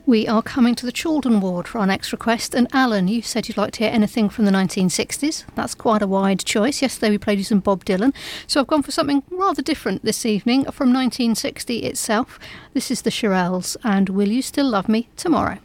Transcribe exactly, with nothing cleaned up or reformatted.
We are coming to the Chaldon ward for our next request, and Alan, you said you'd like to hear anything from the nineteen sixties. That's quite a wide choice. Yesterday we played you some Bob Dylan, so I've gone for something rather different this evening from nineteen sixty itself. This is the Shirelles and Will You Still Love Me Tomorrow?